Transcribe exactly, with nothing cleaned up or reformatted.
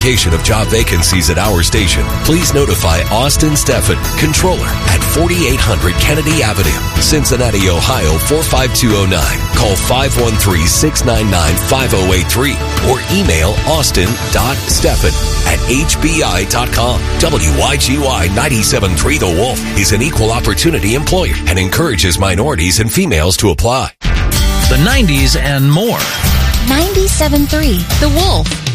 of job vacancies at our station, please notify Austin Steffen, Controller, at forty-eight hundred Kennedy Avenue, Cincinnati, Ohio four five two oh nine. Call five one three, six nine nine, five oh eight three or email austin.steffen at h b i dot com. W Y G Y ninety-seven point three The Wolf is an equal opportunity employer and encourages minorities and females to apply. The nineties and more. ninety-seven point three The Wolf.